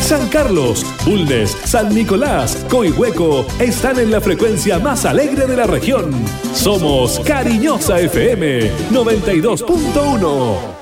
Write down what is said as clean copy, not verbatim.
San Carlos, Bulnes, San Nicolás, Coihueco están en la frecuencia más alegre de la región. Somos Cariñosa FM 92.1.